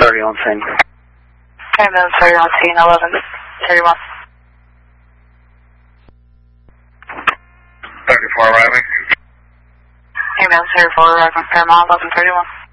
11:30 on scene. Ambulance 30 on scene, 11:31. 34 arriving. Ambulance 34 arriving, Paramount 11:31.